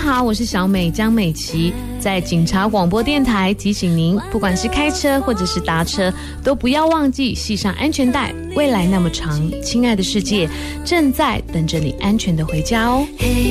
好，我是小美江美琪，在警察广播电台提醒您，不管是开车或者是搭车，都不要忘记系上安全带。未来那么长，亲爱的世界正在等着你安全的回家哦。